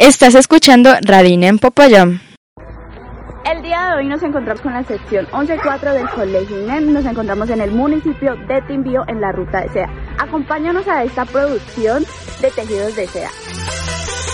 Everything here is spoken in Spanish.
Estás escuchando Radina en Popayán. El día de hoy nos encontramos con la sección 11-4 del Colegio INEM. Nos encontramos en el municipio de Timbío, en la ruta de seda. Acompáñanos a esta producción de tejidos de seda.